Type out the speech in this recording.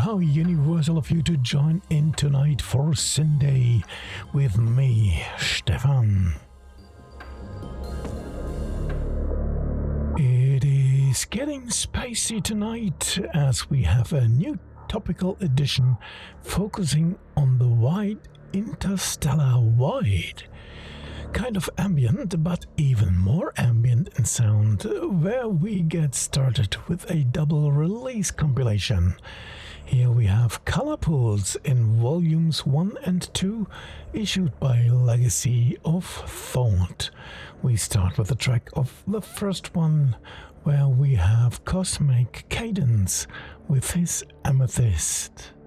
how universal of you to join in tonight for Sunday with me, Stefan. It is getting spicy tonight as we have a new topical edition focusing on the wide interstellar void. Kind of ambient, but even more ambient in sound, where we get started with a double release compilation. Here we have Color Pools in volumes 1 and 2, issued by Legacy of Thought. We start with the track of the first one, where we have Cosmic Cadence with his Amethyst.